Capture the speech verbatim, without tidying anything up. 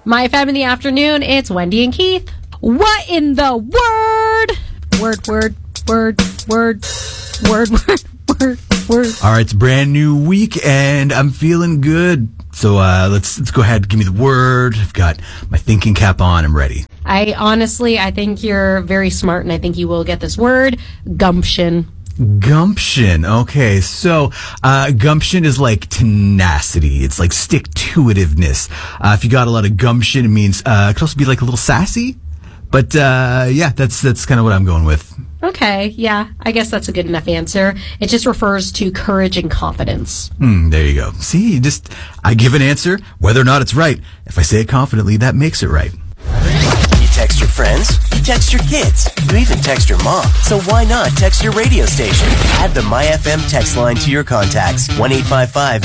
My F M in the afternoon, it's Wendy and Keith. What in the word? Word, word, word, word, word, word, word, word. All right, it's a brand new week, and I'm feeling good. So uh, let's let's go ahead. Give me the word. I've got my thinking cap on. I'm ready. I honestly, I think you're very smart, and I think you will get this word. Gumption. Gumption. Okay, so uh, gumption is like tenacity. It's like stick-to-itiveness. Uh, if you got a lot of gumption, it means uh, it could also be like a little sassy. But uh, yeah, that's that's kind of what I'm going with. Okay, yeah, I guess that's a good enough answer. It just refers to courage and confidence. Hmm, there you go. See, you just I give an answer, whether or not it's right. If I say it confidently, that makes it right. You text your friends, you text your kids, you even text your mom. So why not text your radio station? Add the MyFM text line to your contacts. one eight five five